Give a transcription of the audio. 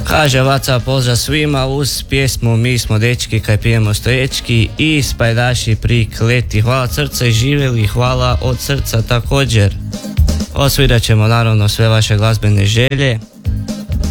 Kaže WhatsApp pozdrav svima uz pjesmu Mi smo dečki kaj pijemo stoječki i spajdaši pri kleti. Hvala srca i živjeli, hvala od srca također. Osvirat ćemo naravno sve vaše glazbene želje.